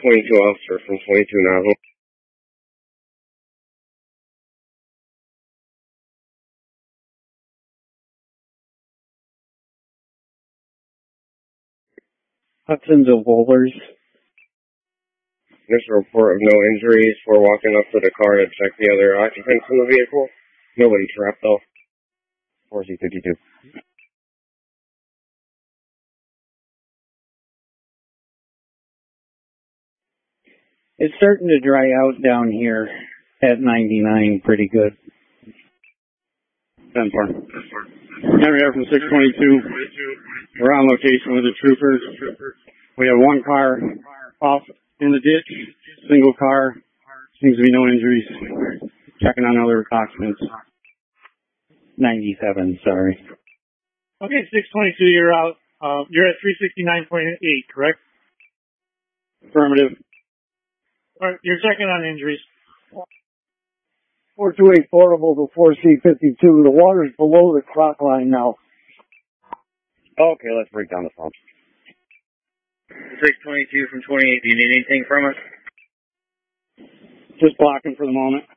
22 officer from 22 Navajo. Hudson to Wohlers. Initial report of no injuries. We're walking up to the car to check the other occupants in the vehicle. Nobody trapped though. 4C52. It's starting to dry out down here at 99 pretty good. 10-4. Henry Air from 622. We're on location with the troopers. We have one car off in the ditch, single car. Seems to be no injuries. Checking on other occupants. 97, sorry. Okay, 622, you're out. You're at 369.8, correct? Affirmative. All right, you're checking on injuries. 428 portable to 4C52. The water's below the crock line now. Okay, let's break down the phone. 622 from 28. Do you need anything from us? Just blocking for the moment.